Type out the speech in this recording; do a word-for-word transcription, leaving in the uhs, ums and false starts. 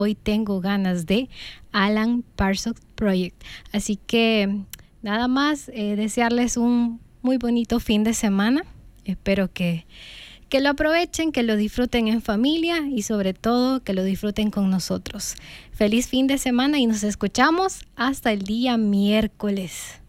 Hoy tengo ganas de Alan Parsons Project. Así que nada más, eh, desearles un muy bonito fin de semana. Espero que, que lo aprovechen, que lo disfruten en familia y sobre todo que lo disfruten con nosotros. Feliz fin de semana y nos escuchamos hasta el día miércoles.